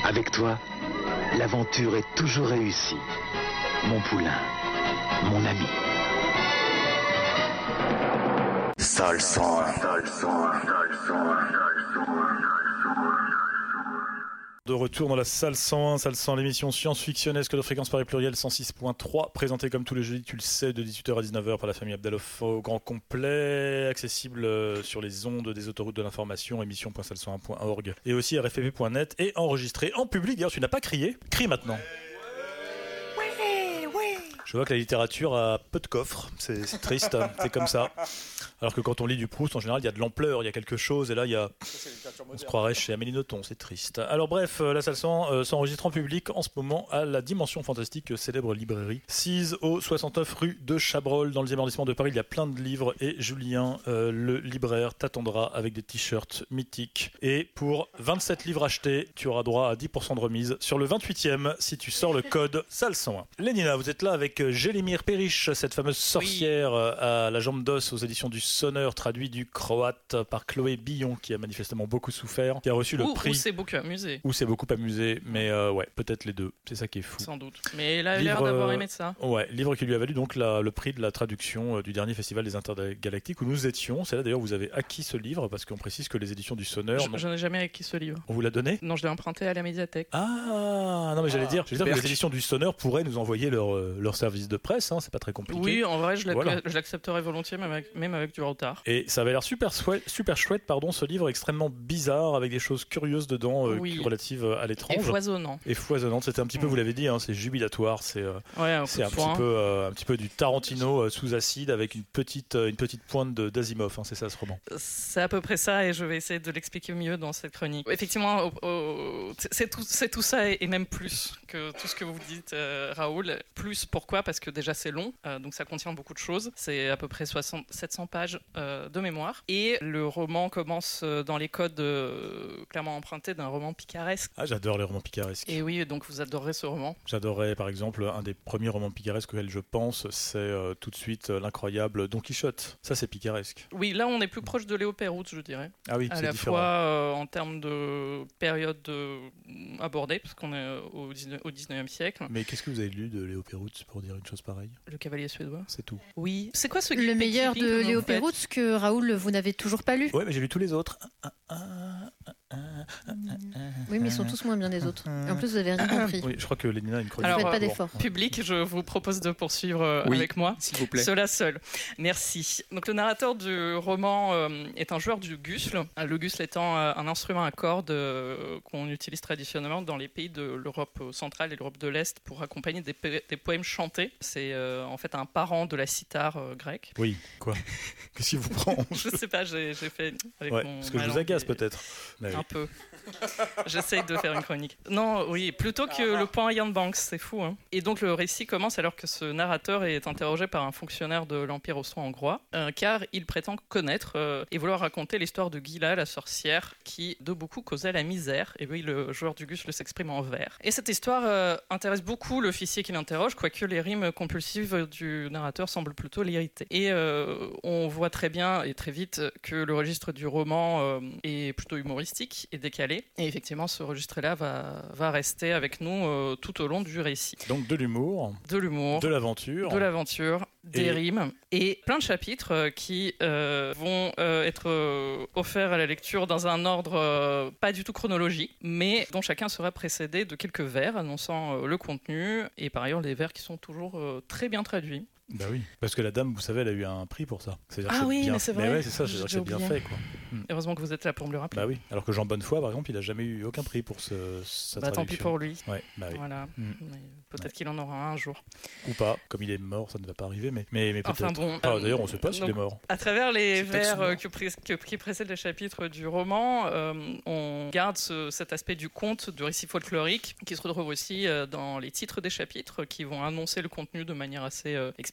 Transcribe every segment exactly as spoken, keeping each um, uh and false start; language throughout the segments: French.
Avec toi, l'aventure est toujours réussie. Mon poulain, mon ami. Sol cent un. Sol cent un. Sol cent un. De retour dans la salle cent un, salle cent, l'émission science-fictionnesque de Fréquence Paris Pluriel cent six point trois, présentée comme tous les jeudis, tu le sais, de dix-huit heures à dix-neuf heures par la famille Abdaloff au grand complet, accessible sur les ondes des autoroutes de l'information, émission point salle cent un point org et aussi r f p b point net et enregistré en public. D'ailleurs, tu n'as pas crié, crie maintenant. Je vois que la littérature a peu de coffre, c'est, c'est triste, c'est comme ça. Alors que quand on lit du Proust, en général, il y a de l'ampleur, il y a quelque chose, et là, il y a... on se croirait chez Amélie Nothomb, c'est triste. Alors bref, la salle cent euh, s'enregistre en public en ce moment à la Dimension Fantastique, célèbre librairie, sise au soixante-neuf rue de Chabrol, dans le dixième arrondissement de Paris. Il y a plein de livres, et Julien, euh, le libraire, t'attendra avec des t-shirts mythiques. Et pour vingt-sept livres achetés, tu auras droit à dix pour cent de remise sur le vingt-huitième, si tu sors le code salle cent un. Lénina, vous êtes là avec Gélimir Perish, cette fameuse sorcière oui. à la jambe d'os aux éditions du Sonneur, traduit du croate par Chloé Billon, qui a manifestement beaucoup souffert, qui a reçu le ou, prix. Ou s'est beaucoup amusé. Ou s'est beaucoup amusé, mais euh, ouais, peut-être les deux. C'est ça qui est fou. Sans doute. Mais elle a livre, l'air d'avoir aimé ça. Ouais, livre qui lui a valu donc la, le prix de la traduction euh, du dernier festival des Intergalactiques où nous étions. C'est là d'ailleurs vous avez acquis ce livre, parce qu'on précise que les éditions du Sonneur. Je, je n'ai jamais acquis ce livre. On vous l'a donné ? Non, je l'ai emprunté à la médiathèque. Ah, non mais j'allais ah, dire, j'allais dire que les éditions du Sonneur pourraient nous envoyer leur, euh, leur service de presse, hein, c'est pas très compliqué. Oui, en vrai, je, voilà. je l'accepterais volontiers, même avec, même avec du retard. Et ça avait l'air super chouette, super chouette, pardon, ce livre extrêmement bizarre, avec des choses curieuses dedans, euh, oui. relatives à l'étrange. Et foisonnant. Et foisonnant. C'était un petit peu, mmh. vous l'avez dit, hein, c'est jubilatoire, c'est, euh, ouais, un, c'est un, petit peu, euh, un petit peu du Tarantino euh, sous acide, avec une petite, euh, une petite pointe de, d'Asimov, hein, c'est ça ce roman. C'est à peu près ça, et je vais essayer de l'expliquer mieux dans cette chronique. Effectivement, au, au, c'est, tout, c'est tout ça, et, et même plus que tout ce que vous dites, euh, Raoul. Plus, pourquoi ? Parce que déjà c'est long, euh, donc ça contient beaucoup de choses. C'est à peu près soixante, sept cents pages euh, de mémoire. Et le roman commence dans les codes euh, clairement empruntés d'un roman picaresque. Ah, j'adore les romans picaresques. Et oui, donc vous adorez ce roman. J'adorais, par exemple, un des premiers romans picaresques auxquels je pense, c'est euh, tout de suite euh, l'incroyable Don Quichotte. Ça, c'est picaresque. Oui, là, on est plus proche de Léo Pérouse, je dirais. Ah oui, à c'est la différent. fois euh, en termes de période euh, abordée, parce qu'on est au dix-neuvième siècle. Mais qu'est-ce que vous avez lu de Léo Pérouse pour dire une chose pareille ? Le Cavalier suédois. C'est tout. Oui. C'est quoi ce Le meilleur de Léo Pérouse que Raoul, vous n'avez toujours pas lu ? Ouais, mais j'ai lu tous les autres. Oui, mais ils sont tous moins bien des autres. Et en plus, vous avez rien compris. Oui, je crois que Lénina a une chronique. Alors, faites pas euh, d'efforts. Public, je vous propose de poursuivre euh, oui, avec moi. S'il vous plaît. Cela seul. Merci. Donc, le narrateur du roman euh, est un joueur du gusle. Le gusle étant euh, un instrument à cordes euh, qu'on utilise traditionnellement dans les pays de l'Europe centrale et l'Europe de l'Est pour accompagner des, po- des poèmes chantés. C'est euh, en fait un parent de la cithare euh, grecque. Oui, quoi ? Qu'est-ce qui vous prend ? Je sais pas, j'ai, j'ai fait avec ouais, mon parce que je vous langue agace et... peut-être. Mais un oui. peu. J'essaye de faire une chronique. Non, oui, plutôt que ah, le point Ian Banks, c'est fou. Hein. Et donc le récit commence alors que ce narrateur est interrogé par un fonctionnaire de l'Empire austro-hongrois, euh, car il prétend connaître euh, et vouloir raconter l'histoire de Gila, la sorcière, qui de beaucoup causait la misère. Et oui, le joueur du gusle s'exprime en vers. Et cette histoire euh, intéresse beaucoup l'officier qui l'interroge, quoique les rimes compulsives du narrateur semblent plutôt l'irriter. Et euh, on voit très bien et très vite que le registre du roman euh, est plutôt humoristique et décalé. Et effectivement, ce registre-là va, va rester avec nous euh, tout au long du récit. Donc de l'humour, de l'humour, de l'aventure, de l'aventure, des et... rimes et plein de chapitres euh, qui euh, vont euh, être euh, offerts à la lecture dans un ordre euh, pas du tout chronologique, mais dont chacun sera précédé de quelques vers annonçant euh, le contenu et par ailleurs des vers qui sont toujours euh, très bien traduits. Bah oui, parce que la dame, vous savez, elle a eu un prix pour ça. C'est-à-dire ah que c'est oui, bien... mais c'est vrai. Mais ouais, c'est ça, c'est, c'est bien fait, quoi. Heureusement que vous êtes là pour me le rappeler. Bah oui, alors que Jean Bonnefoy, par exemple, il a jamais eu aucun prix pour ce, sa bah, traduction. Tant pis pour lui. Ouais, bah oui. Voilà. Mm. Peut-être ouais. qu'il en aura un, un jour. Ou pas, comme il est mort, ça ne va pas arriver, mais, mais, mais peut-être. Enfin bon. Ah, d'ailleurs, on ne sait pas s'il donc, est mort. À travers les vers euh, que, que, qui précèdent les chapitres du roman, euh, on garde ce, cet aspect du conte, du récit folklorique, qui se retrouve aussi euh, dans les titres des chapitres, qui vont annoncer le contenu de manière assez euh, explicite.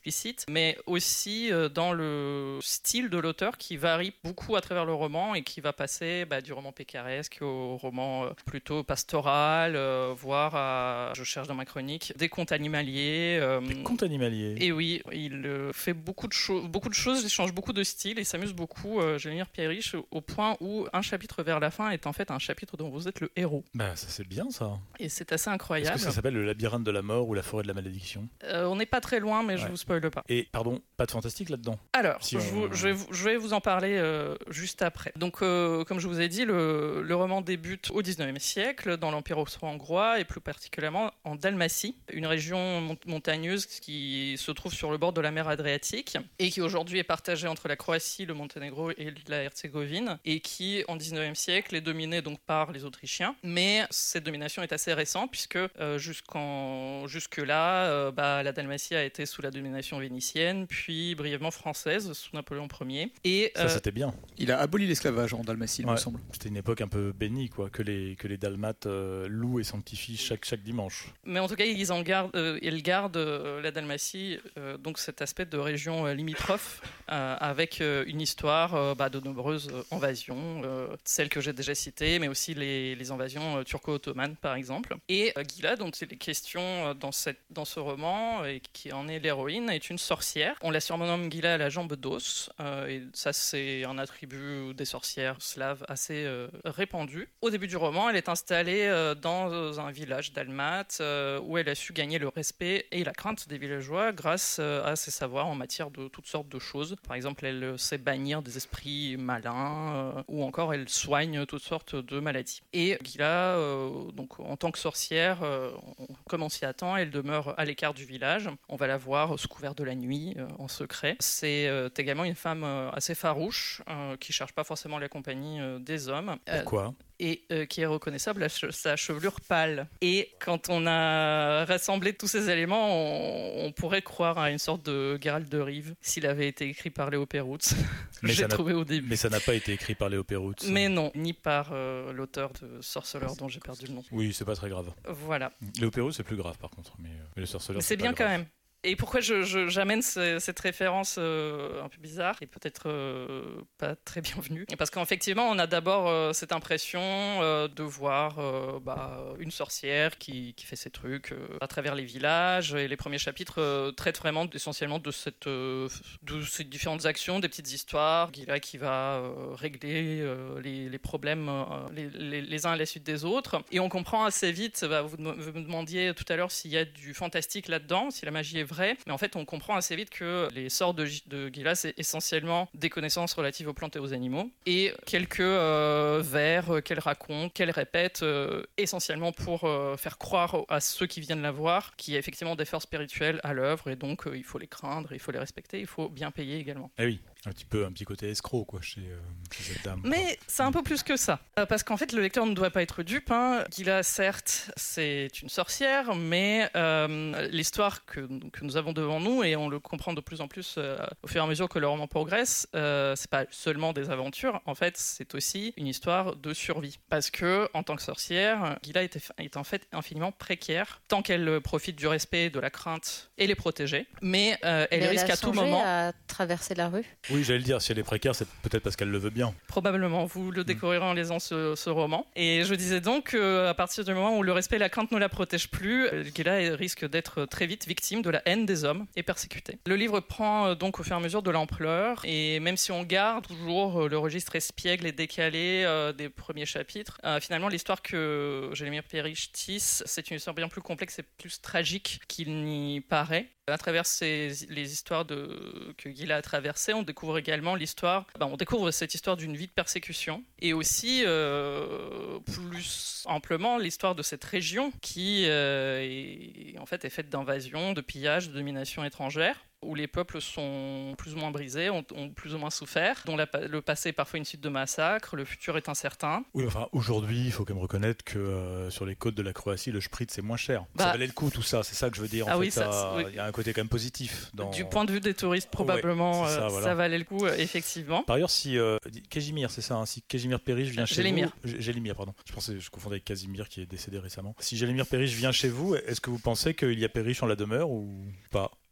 explicite, mais aussi euh, dans le style de l'auteur qui varie beaucoup à travers le roman et qui va passer bah, du roman picaresque au roman euh, plutôt pastoral, euh, voire à, je cherche dans ma chronique, des contes animaliers. Euh, Des contes animaliers. Et oui, il euh, fait beaucoup de, cho- beaucoup de choses, il change beaucoup de style et s'amuse beaucoup, euh, Jérémie Pierriche, au point où un chapitre vers la fin est en fait un chapitre dont vous êtes le héros. Bah, ça c'est bien ça. Et c'est assez Est-ce incroyable. que ça s'appelle le labyrinthe de la mort ou la forêt de la malédiction? Euh, on n'est pas très loin, mais je Ouais. vous spoile pas. Et pardon, pas de fantastique là-dedans? Alors, Si je, on- vous- je vais vous, je vais vous en parler euh, juste après. Donc, euh, comme je vous ai dit, le, le roman débute au dix-neuvième siècle, dans l'Empire austro-hongrois, et plus particulièrement en Dalmatie, une région mont- montagneuse qui se trouve sur le bord de la mer Adriatique, et qui aujourd'hui est partagée entre la Croatie, le Monténégro et la Herzégovine, et qui, en dix-neuvième siècle, est dominée donc par les Autrichiens. Mais cette domination est assez récente, puisque euh, jusqu'en, jusque-là, euh, bah, la Dalmatie a été sous la domination vénitienne, puis brièvement française, sous Napoléon Ier. Et, Ça euh, c'était bien. Il a aboli l'esclavage en Dalmatie, il me Ouais. semble. C'était une époque un peu bénie, quoi, que les, que les Dalmates euh, louent et sanctifient chaque, chaque dimanche. mais en tout cas, ils, en gardent, euh, ils gardent euh, la Dalmatie, euh, donc cet aspect de région euh, limitrophe, euh, avec euh, une histoire euh, bah, de nombreuses euh, invasions, euh, celles que j'ai déjà citées, mais aussi les, les invasions euh, turco-ottomanes, par exemple. Et euh, Gila, dont il est question euh, dans, cette, dans ce roman, et qui en est l'héroïne, est une sorcière. On la surnomme Gila à la jambe d'os, euh, et ça, c'est un attribut des sorcières slaves assez euh, répandu. Au début du roman, elle est installée euh, dans un village dalmate euh, où elle a su gagner le respect et la crainte des villageois grâce euh, à ses savoirs en matière de toutes sortes de choses. Par exemple, elle sait bannir des esprits malins euh, ou encore elle soigne toutes sortes de maladies. Et Gila, euh, donc, en tant que sorcière, euh, on- comme on s'y attend, elle demeure à l'écart du village. On va la voir sous couvert de la nuit, euh, en secret. C'est euh, également une femme euh, assez farouche euh, qui cherche pas forcément la compagnie euh, des hommes. Euh, Pourquoi? et euh, qui est reconnaissable à che- sa chevelure pâle. Et quand on a rassemblé tous ces éléments, on, on pourrait croire à une sorte de Gérald de Rive s'il avait été écrit par Léo Perroutz. Mais J'ai ça n'a- trouvé au début. Mais ça n'a pas été écrit par Léo Perroutz. Mais non, ni par euh, l'auteur de Sorceleur dont j'ai perdu le nom. Oui, c'est pas très grave. Voilà. Léo Perroutz c'est plus grave par contre, mais, euh, mais le sorceleur. Mais c'est bien quand même. Et pourquoi je, je- j'amène ce- cette référence euh, un peu bizarre et peut-être euh, pas très bienvenue? Parce qu'effectivement, on a d'abord euh, cette impression euh, de voir euh, bah, une sorcière qui, qui fait ses trucs euh, à travers les villages. Et les premiers chapitres euh, traitent vraiment essentiellement de, cette, euh, de ces différentes actions, des petites histoires. Gila qui va euh, régler euh, les, les problèmes euh, les, les- les uns à la suite des autres. Et on comprend assez vite, bah, vous, dem- vous me demandiez tout à l'heure s'il y a du fantastique là-dedans, si la magie est vrai, mais en fait on comprend assez vite que les sorts de, G- de Gila c'est essentiellement des connaissances relatives aux plantes et aux animaux et quelques euh, vers euh, qu'elle raconte, qu'elle répète euh, essentiellement pour euh, faire croire à ceux qui viennent la voir qu'il y a effectivement des forces spirituelles à l'œuvre et donc euh, il faut les craindre, il faut les respecter, il faut bien payer également. Eh oui, un petit peu un petit côté escroc quoi chez, euh, chez cette dame. Mais c'est un peu plus que ça. Euh, parce qu'en fait, le lecteur ne doit pas être dupe. Hein. Gila, certes, c'est une sorcière, mais euh, l'histoire que, que nous avons devant nous, et on le comprend de plus en plus euh, au fur et à mesure que le roman progresse, euh, c'est pas seulement des aventures. En fait, c'est aussi une histoire de survie. Parce que, en tant que sorcière, Gila est, est en fait infiniment précaire, tant qu'elle profite du respect, de la crainte et les protéger. Mais euh, elle Mais risque a à tout songé moment. à traverser la rue. Oui, j'allais le dire, si elle est précaire, c'est peut-être parce qu'elle le veut bien. Probablement, vous le découvrirez en lisant ce, ce roman. Et je disais donc qu'à partir du moment où le respect et la crainte ne la protègent plus, euh, Gila risque d'être très vite victime de la haine des hommes et persécutée. Le livre prend euh, donc au fur et à mesure de l'ampleur, et même si on garde toujours euh, le registre espiègle et décalé euh, des premiers chapitres, euh, finalement l'histoire que Jérémie Pierriche tisse, c'est une histoire bien plus complexe et plus tragique qu'il n'y paraît. À travers ces, les histoires de, que Gila a traversées, on découvre également l'histoire, ben, on découvre cette histoire d'une vie de persécution et aussi euh, plus amplement l'histoire de cette région qui euh, est, en fait, est faite d'invasions, de pillages, de domination étrangère, où les peuples sont plus ou moins brisés, ont, ont plus ou moins souffert, dont la, le passé est parfois une suite de massacres, le futur est incertain. Oui, enfin, aujourd'hui, il faut quand même reconnaître que euh, sur les côtes de la Croatie, le spritz c'est moins cher. Bah, ça valait le coup, tout ça, c'est ça que je veux dire. En ah fait, oui, ça, ça- oui. il y a un côté quand même positif. Dans... Du point de vue des touristes, probablement, Ouais, c'est ça, euh, voilà. ça valait le coup, euh, effectivement. Par ailleurs, si euh, Casimir, c'est ça, hein, si Casimir Perriche vient Euh, chez Gélimir. vous, G- Gélimir, pardon. Je pensais, je confondais avec Casimir qui est décédé récemment. Si Gélimir Perriche vient chez vous, est-ce que vous pensez qu'il y a Perriche en la demeure ou pas?